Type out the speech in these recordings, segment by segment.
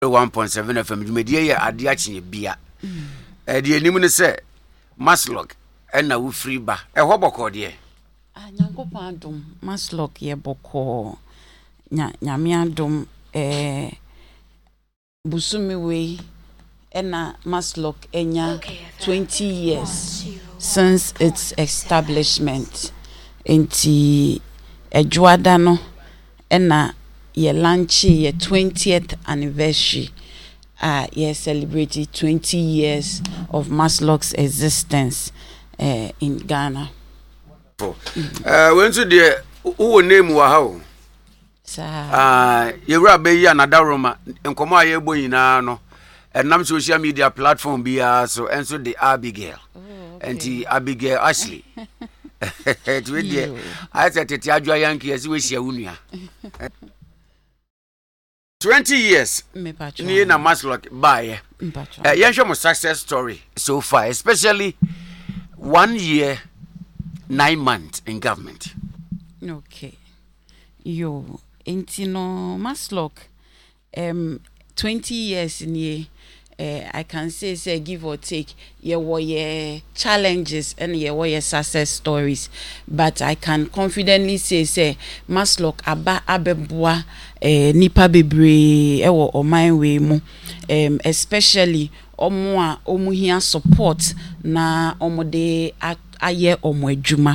1.7 FM dwumadie yɛ ade akye bia de anim ne sɛ Maslog ɛna wo free ba ɛhɔ bɔkɔ de nyankopɔn adom Maslog yɛ bɔkɔ nyame adom busumi wei ɛna Maslog enya 20 years since its establishment enti adwoada no ɛna ye launch ye 20th anniversary ye celebrate 20 years of Maslog's existence in Ghana. When to the who name wa how yewra be yi another room enkomo aye bo yina no enam social media platform bia so enso the Abigail enti Abigail Ashley it we dey I said tete adwa yanki ase we hia wunua 20 years ni na Maslog buy yenhwe mo success story so far, especially 1 year 9 months in government. Okay. Yo intino Maslog 20 years ni I can say give or take ye challenges and ye success stories, but I can confidently say Maslog abeboa nipa bebre ewo oman we mu especially omo hia support na omo de aye omo adwuma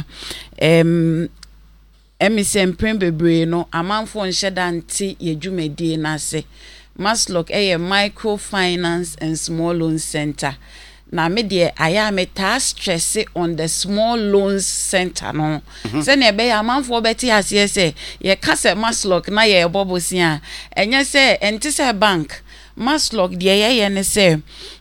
emisem bebre no amanfo nheda nti ye dwumadie na se Maslog microfinance and small loan center. Na me de aya meta stress on the small loans center no. Se na be amanfo beti ase se ye kase Maslog na ye bobosia. Enye se enti se bank. Maslog de ye ne se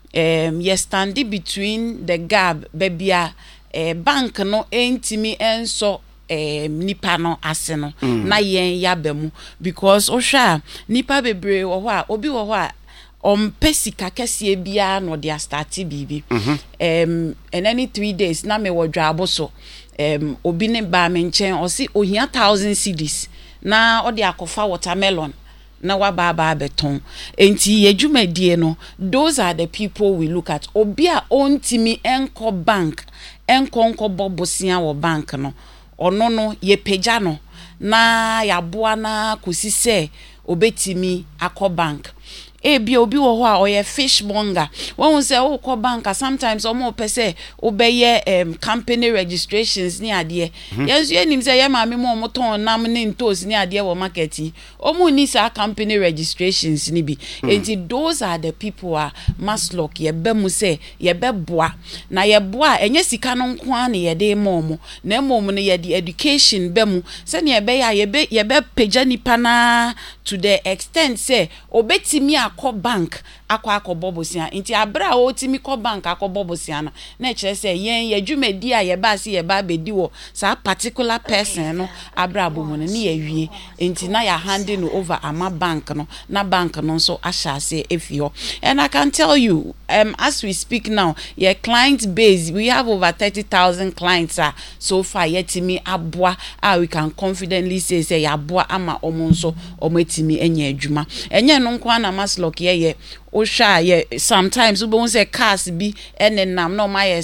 ye standi between the gap bebia bank no entimi enso nipa no ase no na yen yabemu because ohwa nipa bebre wo ho a obi wo ho a pesika kese bia no dia start bibi and any 3 days na me wodwabo so obi ne ba me nchen o si ohia 1000 cedis na odi akofa watermelon na waba beton enti yedwumadie no those are the people we look at obi a ontimi enko bank enko bobosia wo bank no ono no ye peja no na yaboa na kosi se obetimi akọ bank ebi obi wo ho a oye fishmonger won say o ko bank sometimes omo pese obeye company registrations ni ade yenso yenim say ye maame mo moton nam ni ntos ni ade wo market omo ni sa company registrations ni bi enti those are the people a Maslog ye be mu say ye be boa na ye boa enye sika no nko an ye de momo na momo no ye de education be mu se ne ye be peja nipa na to the extent say obetimi akọ bank akọ bobosia nti abra o timi kọ bank akọ bobosia no na kire say yen yadwumadi a ye ba se ye ba bedi wo sa particular person no abra bomo no ne yawie nti na ya handing over ama bank no na bank no so ahase efio. And I can tell you as we speak now your client base we have over 30,000 clients so far yetimi aboa we can confidently say ya aboa ama omonso ometimi enye adwuma enye no nko na Maslog ye osha ye sometimes we won say cars bi enenam no my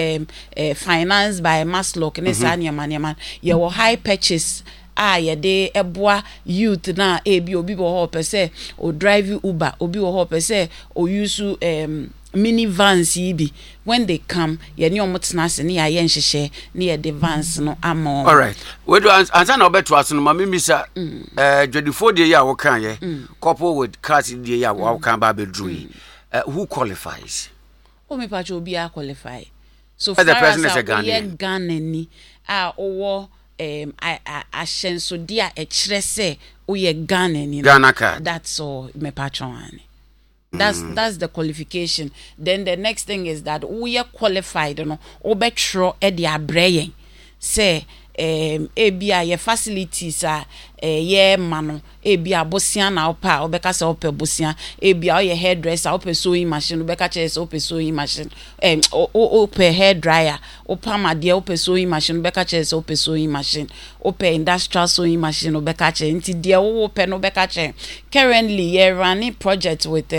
finance by Maslog ne sa nyama ye wo high purchase ye de eboa youth na ebi obi bo ho pese o drive Uber obi wo ho pese o use minivans yibi when they come ye ni omotena se ne ye nhehye ne ye de vans no amo. All right, we do answer na obeto aso no mama misa 24 day ya wo kan ye couple with cars day ya wo kan ba bedru who qualifies? O me pa obi a qualify so far as the person is a Ghana ni owo ashenso dia ekire se o ye Ghana ni Ghana card. That's all me pa chon. That's the qualification. Then the next thing is that we are qualified no obetro e dia breyen say ebia ye facilities a ye mano ebia bosia na opa obeka se opa bosia ebia o ye hairdresser opa sewing machine obeka che se opa sewing machine opa hair dryer opa made opa sewing machine obeka che se opa sewing machine opa industrial sewing machine obeka che nti de wo opa no obeka che currently ye running project with